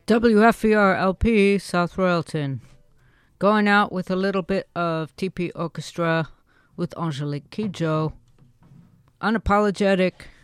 WFER LP, South Royalton. Going out with a little bit of TP Orchestra with Angelique Kidjo. Unapologetic.